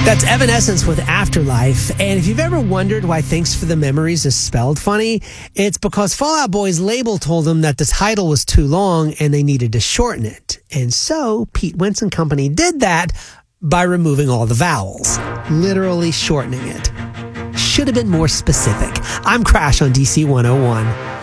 That's Evanescence with Afterlife. And if you've ever wondered why Thanks for the Memories is spelled funny, it's because Fall Out Boy's label told them that the title was too long and they needed to shorten it. And so Pete Wentz and Company did that by removing all the vowels, literally shortening it. Should have been more specific. I'm Crash on DC 101.